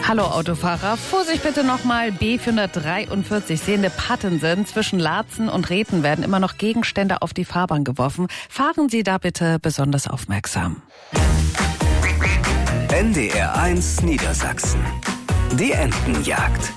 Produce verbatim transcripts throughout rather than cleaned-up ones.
Hallo Autofahrer, Vorsicht bitte nochmal, B vierhundertdreiundvierzig, sehende Pattensen. Zwischen Laatzen und Reten werden immer noch Gegenstände auf die Fahrbahn geworfen. Fahren Sie da bitte besonders aufmerksam. N D R eins Niedersachsen. Die Entenjagd.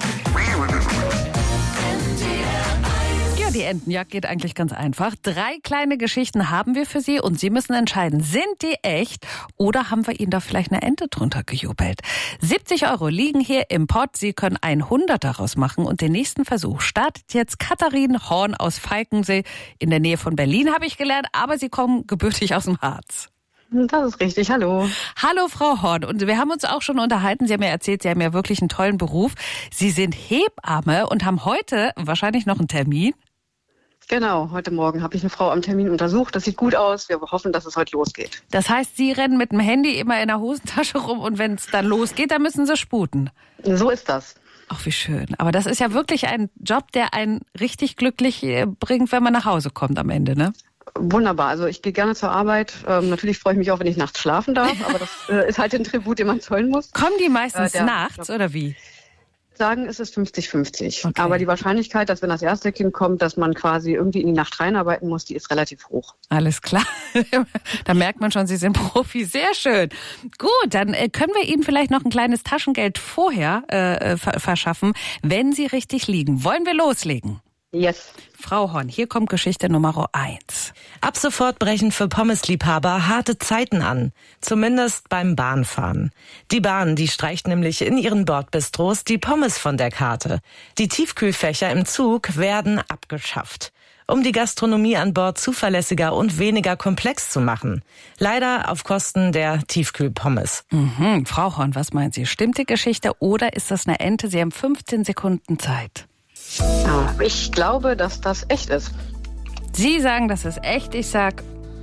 Ja, die Entenjagd geht eigentlich ganz einfach. Drei kleine Geschichten haben wir für Sie und Sie müssen entscheiden, sind die echt oder haben wir Ihnen da vielleicht eine Ente drunter gejubelt? siebzig Euro liegen hier im Pott. Sie können hundert daraus machen und den nächsten Versuch startet jetzt Katharin Horn aus Falkensee in der Nähe von Berlin, habe ich gelernt, aber Sie kommen gebürtig aus dem Harz. Das ist richtig, hallo. Hallo Frau Horn, und wir haben uns auch schon unterhalten, Sie haben ja erzählt, Sie haben ja wirklich einen tollen Beruf. Sie sind Hebamme und haben heute wahrscheinlich noch einen Termin. Genau, heute Morgen habe ich eine Frau am Termin untersucht. Das sieht gut aus. Wir hoffen, dass es heute losgeht. Das heißt, Sie rennen mit dem Handy immer in der Hosentasche rum und wenn es dann losgeht, dann müssen Sie sputen. So ist das. Ach, wie schön. Aber das ist ja wirklich ein Job, der einen richtig glücklich bringt, wenn man nach Hause kommt am Ende, ne? Wunderbar. Also ich gehe gerne zur Arbeit. Ähm, natürlich freue ich mich auch, wenn ich nachts schlafen darf. Aber das äh, ist halt ein Tribut, den man zollen muss. Kommen die meistens äh, der, nachts oder wie? Sagen, ist es fünfzig fünfzig. Okay. Aber die Wahrscheinlichkeit, dass wenn das erste Kind kommt, dass man quasi irgendwie in die Nacht reinarbeiten muss, die ist relativ hoch. Alles klar. Da merkt man schon, Sie sind Profi. Sehr schön. Gut, dann äh, können wir Ihnen vielleicht noch ein kleines Taschengeld vorher äh, ver- verschaffen, wenn Sie richtig liegen. Wollen wir loslegen? Yes. Frau Horn, hier kommt Geschichte Nummer eins. Ab sofort brechen für Pommesliebhaber harte Zeiten an. Zumindest beim Bahnfahren. Die Bahn, die streicht nämlich in ihren Bordbistros die Pommes von der Karte. Die Tiefkühlfächer im Zug werden abgeschafft. Um die Gastronomie an Bord zuverlässiger und weniger komplex zu machen. Leider auf Kosten der Tiefkühlpommes. Mhm. Frau Horn, was meinen Sie? Stimmt die Geschichte oder ist das eine Ente? Sie haben fünfzehn Sekunden Zeit. Ich glaube, dass das echt ist. Sie sagen, das ist echt. Ich sag,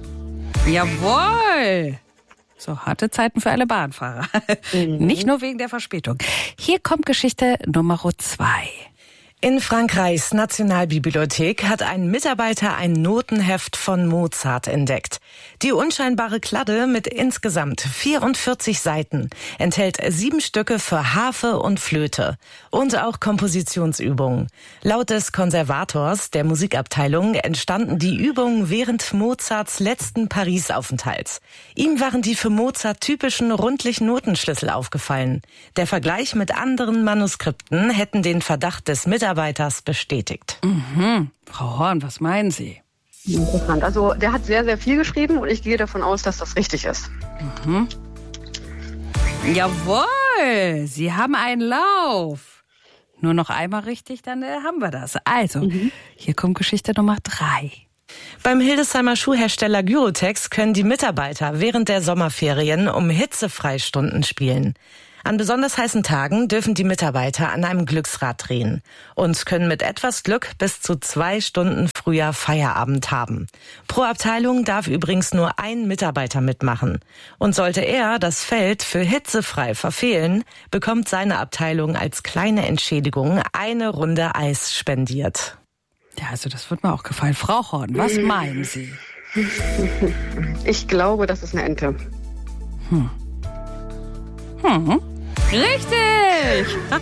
jawohl. So, harte Zeiten für alle Bahnfahrer. Mhm. Nicht nur wegen der Verspätung. Hier kommt Geschichte Nummer zwei. In Frankreichs Nationalbibliothek hat ein Mitarbeiter ein Notenheft von Mozart entdeckt. Die unscheinbare Kladde mit insgesamt vierundvierzig Seiten enthält sieben Stücke für Harfe und Flöte und auch Kompositionsübungen. Laut des Konservators der Musikabteilung entstanden die Übungen während Mozarts letzten Paris-Aufenthalts. Ihm waren die für Mozart typischen rundlichen Notenschlüssel aufgefallen. Der Vergleich mit anderen Manuskripten hätten den Verdacht des Mitarbeiters bestätigt. Mhm. Frau Horn, was meinen Sie? Interessant. Also der hat sehr, sehr viel geschrieben und ich gehe davon aus, dass das richtig ist. Mhm. Jawohl, Sie haben einen Lauf. Nur noch einmal richtig, dann äh, haben wir das. Also, mhm. Hier kommt Geschichte Nummer drei. Beim Hildesheimer Schuhhersteller Gyrotex können die Mitarbeiter während der Sommerferien um Hitzefreistunden spielen. An besonders heißen Tagen dürfen die Mitarbeiter an einem Glücksrad drehen und können mit etwas Glück bis zu zwei Stunden früher Feierabend haben. Pro Abteilung darf übrigens nur ein Mitarbeiter mitmachen. Und sollte er das Feld für hitzefrei verfehlen, bekommt seine Abteilung als kleine Entschädigung eine Runde Eis spendiert. Ja, also das wird mir auch gefallen. Frau Horn, was meinen Sie? Ich glaube, das ist eine Ente. Hm. Hm. Richtig! Ja.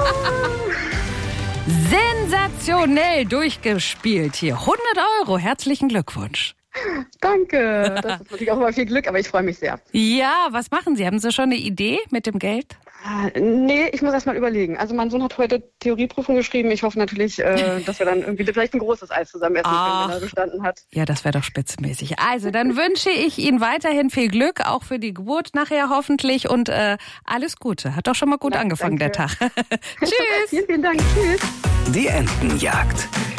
Sensationell durchgespielt hier. hundert Euro, herzlichen Glückwunsch. Danke, das ist natürlich auch immer viel Glück, aber ich freue mich sehr. Ja, was machen Sie? Haben Sie schon eine Idee mit dem Geld? Äh, nee, ich muss erst mal überlegen. Also mein Sohn hat heute Theorieprüfung geschrieben. Ich hoffe natürlich, äh, dass wir dann irgendwie vielleicht ein großes Eis zusammen essen können, wenn er bestanden hat. Ja, das wäre doch spitzenmäßig. Also, dann wünsche ich Ihnen weiterhin viel Glück, auch für die Geburt nachher hoffentlich und äh, alles Gute. Hat doch schon mal gut Na, angefangen, danke. der Tag. Tschüss. Vielen, vielen Dank. Tschüss. Die Entenjagd.